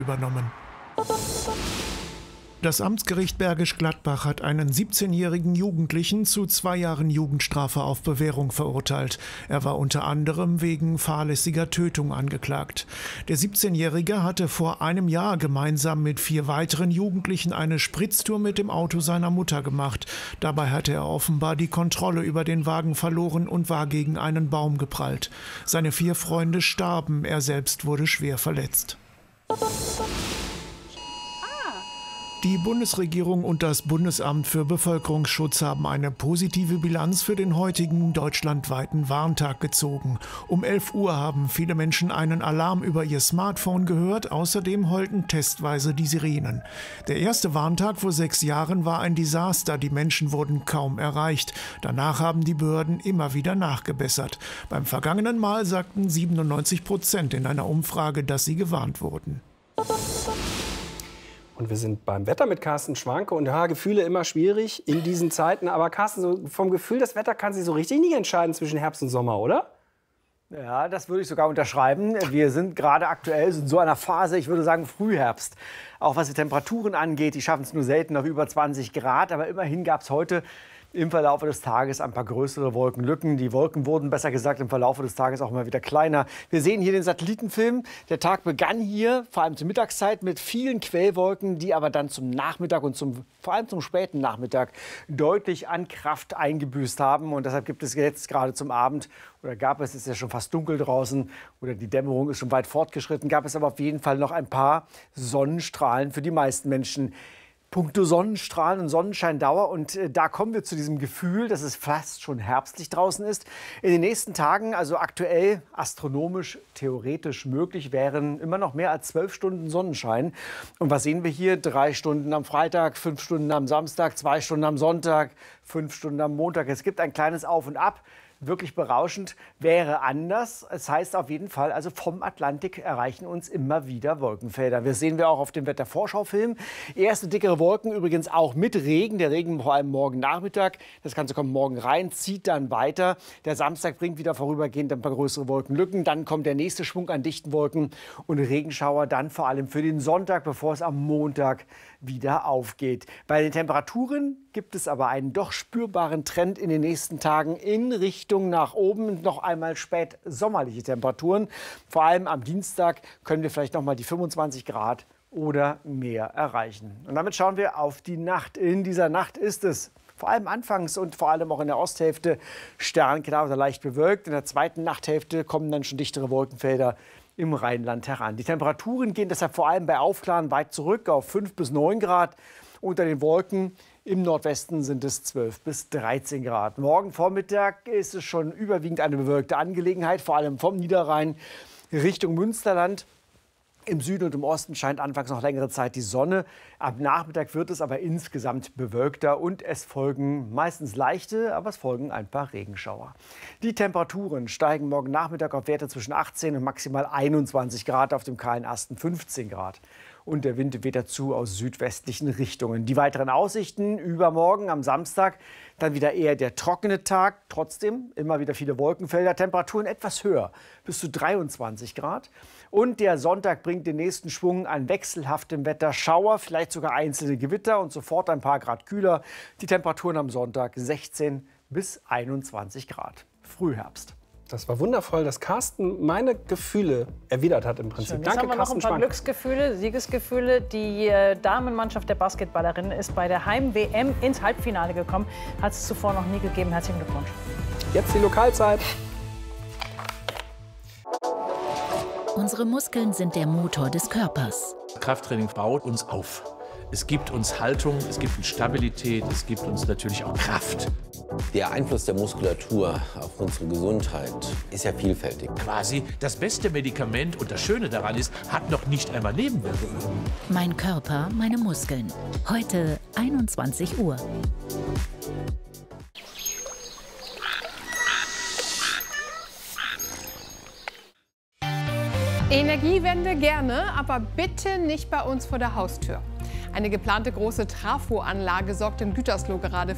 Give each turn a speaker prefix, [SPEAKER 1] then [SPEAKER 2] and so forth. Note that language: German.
[SPEAKER 1] übernommen. Das Amtsgericht Bergisch Gladbach hat einen 17-jährigen Jugendlichen zu 2 Jahren Jugendstrafe auf Bewährung verurteilt. Er war unter anderem wegen fahrlässiger Tötung angeklagt. Der 17-Jährige hatte vor einem Jahr gemeinsam mit 4 weiteren Jugendlichen eine Spritztour mit dem Auto seiner Mutter gemacht. Dabei hatte er offenbar die Kontrolle über den Wagen verloren und war gegen einen Baum geprallt. Seine 4 Freunde starben, er selbst wurde schwer verletzt. Die Bundesregierung und das Bundesamt für Bevölkerungsschutz haben eine positive Bilanz für den heutigen deutschlandweiten Warntag gezogen. Um 11 Uhr haben viele Menschen einen Alarm über ihr Smartphone gehört, außerdem heulten testweise die Sirenen. Der erste Warntag vor 6 Jahren war ein Desaster, die Menschen wurden kaum erreicht. Danach haben die Behörden immer wieder nachgebessert. Beim vergangenen Mal sagten 97% in einer Umfrage, dass sie gewarnt wurden.
[SPEAKER 2] Und wir sind beim Wetter mit Carsten Schwanke. Und ja, Gefühle immer schwierig in diesen Zeiten. Aber Carsten, so vom Gefühl, das Wetter kann sich so richtig nicht entscheiden zwischen Herbst und Sommer, oder?
[SPEAKER 3] Ja, das würde ich sogar unterschreiben. Wir sind gerade aktuell in so einer Phase, ich würde sagen Frühherbst. Auch was die Temperaturen angeht, die schaffen es nur selten auf über 20 Grad. Aber immerhin gab es heute im Verlauf des Tages ein paar größere Wolkenlücken. Die Wolken wurden, besser gesagt, im Verlauf des Tages auch mal wieder kleiner. Wir sehen hier den Satellitenfilm. Der Tag begann hier, vor allem zur Mittagszeit, mit vielen Quellwolken, die aber dann zum Nachmittag und vor allem zum späten Nachmittag deutlich an Kraft eingebüßt haben. Und deshalb gibt es jetzt gerade zum Abend, oder gab es, ist ja schon fast dunkel draußen, oder die Dämmerung ist schon weit fortgeschritten, gab es aber auf jeden Fall noch ein paar Sonnenstrahlen für die meisten Menschen. Punkto Sonnenstrahlen und Sonnenscheindauer. Und da kommen wir zu diesem Gefühl, dass es fast schon herbstlich draußen ist. In den nächsten Tagen, also aktuell astronomisch, theoretisch möglich, wären immer noch mehr als 12 Stunden Sonnenschein. Und was sehen wir hier? 3 Stunden am Freitag, 5 Stunden am Samstag, 2 Stunden am Sonntag, 5 Stunden am Montag. Es gibt ein kleines Auf und Ab. Wirklich berauschend, wäre anders. Es heißt auf jeden Fall, also vom Atlantik erreichen uns immer wieder Wolkenfelder. Das sehen wir auch auf dem Wettervorschaufilm. Erste dickere Wolken, übrigens auch mit Regen. Der Regen vor allem morgen Nachmittag. Das Ganze kommt morgen rein, zieht dann weiter. Der Samstag bringt wieder vorübergehend ein paar größere Wolkenlücken. Dann kommt der nächste Schwung an dichten Wolken und Regenschauer dann vor allem für den Sonntag, bevor es am Montag wieder aufgeht. Bei den Temperaturen gibt es aber einen doch spürbaren Trend in den nächsten Tagen in Richtung nach oben. Noch einmal spät sommerliche Temperaturen. Vor allem am Dienstag können wir vielleicht noch mal die 25 Grad oder mehr erreichen. Und damit schauen wir auf die Nacht. In dieser Nacht ist es vor allem anfangs und vor allem auch in der Osthälfte sternklar oder leicht bewölkt. In der zweiten Nachthälfte kommen dann schon dichtere Wolkenfelder im Rheinland heran. Die Temperaturen gehen deshalb vor allem bei Aufklaren weit zurück auf 5 bis 9 Grad. Unter den Wolken im Nordwesten sind es 12 bis 13 Grad. Morgen Vormittag ist es schon überwiegend eine bewölkte Angelegenheit, vor allem vom Niederrhein Richtung Münsterland. Im Süden und im Osten scheint anfangs noch längere Zeit die Sonne. Am Nachmittag wird es aber insgesamt bewölkter und es folgen meistens leichte, aber es folgen ein paar Regenschauer. Die Temperaturen steigen morgen Nachmittag auf Werte zwischen 18 und maximal 21 Grad, auf dem kahlen Asten 15 Grad. Und der Wind weht dazu aus südwestlichen Richtungen. Die weiteren Aussichten übermorgen am Samstag, dann wieder eher der trockene Tag. Trotzdem immer wieder viele Wolkenfelder, Temperaturen etwas höher, bis zu 23 Grad. Und der Sonntag bringt den nächsten Schwung an wechselhaftem Wetter, Schauer, vielleicht sogar einzelne Gewitter und sofort ein paar Grad kühler. Die Temperaturen am Sonntag 16 bis 21 Grad. Frühherbst.
[SPEAKER 2] Das war wundervoll, dass Carsten meine Gefühle erwidert hat im Prinzip.
[SPEAKER 4] Schön. Jetzt
[SPEAKER 2] Danke,
[SPEAKER 4] haben wir noch
[SPEAKER 2] Carsten
[SPEAKER 4] ein paar
[SPEAKER 2] Schwanke.
[SPEAKER 4] Glücksgefühle, Siegesgefühle. Die Damenmannschaft der Basketballerinnen ist bei der Heim-WM ins Halbfinale gekommen. Hat es zuvor noch nie gegeben. Herzlichen Glückwunsch.
[SPEAKER 2] Jetzt die Lokalzeit.
[SPEAKER 5] Unsere Muskeln sind der Motor des Körpers.
[SPEAKER 6] Krafttraining baut uns auf. Es gibt uns Haltung, es gibt uns Stabilität, es gibt uns natürlich auch Kraft.
[SPEAKER 7] Der Einfluss der Muskulatur auf unsere Gesundheit ist ja vielfältig.
[SPEAKER 6] Quasi das beste Medikament und das Schöne daran ist, hat noch nicht einmal Nebenwirkungen.
[SPEAKER 5] Mein Körper, meine Muskeln. Heute 21 Uhr.
[SPEAKER 8] Energiewende gerne, aber bitte nicht bei uns vor der Haustür. Eine geplante große Trafoanlage sorgt in Gütersloh gerade